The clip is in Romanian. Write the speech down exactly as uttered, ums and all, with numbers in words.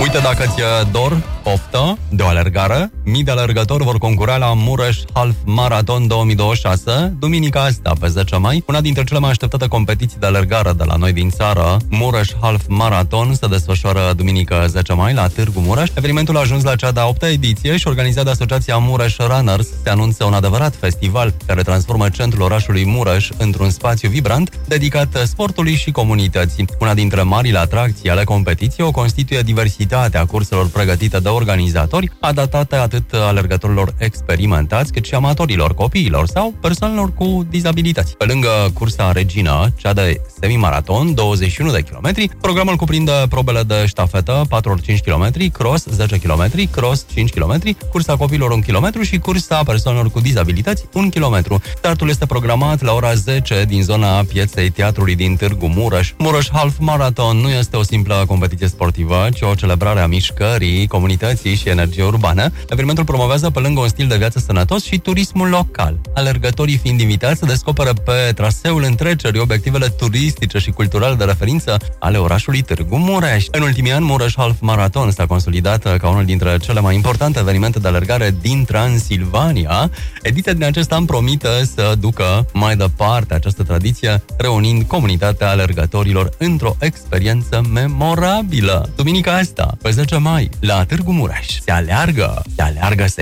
Uite, dacă ți-e dor, poftă de o alergare, mii de alergători vor concura la Mureș Half Marathon două mii douăzeci și șase, duminica asta, pe zece mai, una dintre cele mai așteptate competiții de alergare de la noi din țară. Mureș Half Marathon se desfășoară duminică zece mai la Târgu Mureș. Evenimentul a ajuns la cea de-a opta ediție și organizat de Asociația Mureș Runners. Se anunță un adevărat festival care transformă centrul orașului Mureș într-un spațiu vibrant dedicat sportului și comunității. Una dintre marile atracții ale competiției o constituie diversitatea curselor pregătite de organizatori, adaptate atât alergătorilor experimentați, cât și amatorilor, copiilor sau persoanelor cu dizabilități. Pe lângă cursa regină, cea de semimaraton, douăzeci și unu de kilometri, programul cuprinde probele de ștafetă, patru ori cinci kilometri, cross zece kilometri, cross cinci kilometri, cursa copiilor un kilometru și cursa persoanelor cu dizabilități un kilometru. Startul este programat la ora zece din zona pieței teatrului din Târgu Mureș. Mureș Half Marathon nu este o simplă competiție sportivă, ci o celebrare a mișcării, comunității și energiei urbane. Evenimentul promovează pe lângă un stil de viață sănătos și turismul local. Alergătorii fiind invitați să descopere pe traseul întrecerii obiectivele turistice și culturale de referință ale orașului Târgu Mureș. În ultimii ani, Mureș Half Marathon s-a consolidat ca unul dintre cele mai importante evenimente de alergare din Transilvania. Ediția din acest an promite să ducă mai departe această tradiție, reunind comunitatea alergătorilor într-o experiență memorabilă. Duminica asta, pe zece mai, la Târgu Mureș, se aleargă, se aleargă, se